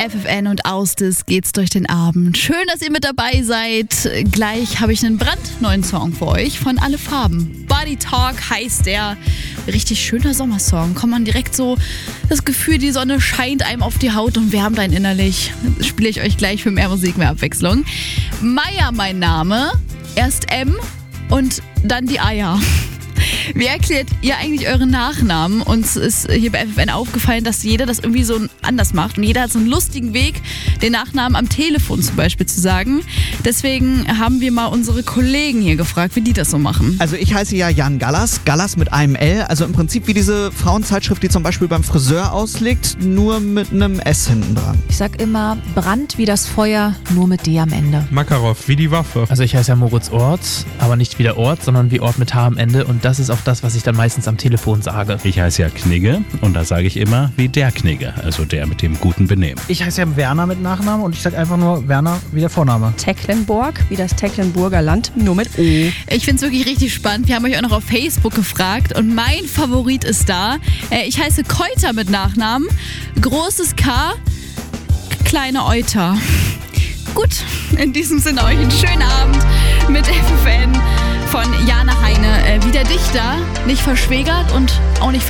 FFN und Austis geht's durch den Abend. Schön, dass ihr mit dabei seid. Gleich habe ich einen brandneuen Song für euch von Alle Farben. Body Talk heißt der. Richtig schöner Sommersong. Kommt man direkt so das Gefühl, die Sonne scheint einem auf die Haut und wärmt einen innerlich. Das spiele ich euch gleich für mehr Musik, mehr Abwechslung. Maya mein Name. Erst M und dann die Eier. Wie erklärt ihr eigentlich euren Nachnamen? Uns ist hier bei FFN aufgefallen, dass jeder das irgendwie so anders macht. Und jeder hat so einen lustigen Weg, den Nachnamen am Telefon zum Beispiel zu sagen. Deswegen haben wir mal unsere Kollegen hier gefragt, wie die das so machen. Also ich heiße ja Jan Gallas, Gallas mit einem L. Also im Prinzip wie diese Frauenzeitschrift, die zum Beispiel beim Friseur auslegt, nur mit einem S hinten dran. Ich sag immer Brand wie das Feuer, nur mit D am Ende. Makarov wie die Waffe. Also ich heiße ja Moritz Ort, aber nicht wie der Ort, sondern wie Ort mit H am Ende. Und das ist auch das, was ich dann meistens am Telefon sage. Ich heiße ja Knigge und da sage ich immer wie der Knigge, also der mit dem guten Benehmen. Ich heiße ja Werner mit Nachnamen und ich sage einfach nur Werner wie der Vorname. Tecklenburg, wie das Tecklenburger Land, nur mit O. Ich finde es wirklich richtig spannend. Wir haben euch auch noch auf Facebook gefragt und mein Favorit ist da. Ich heiße Keuter mit Nachnamen. Großes K, kleine Euter. Gut, in diesem Sinne euch einen schönen Abend mit FFN von Jana Heine. Wie der Dichter, nicht verschwägert und auch nicht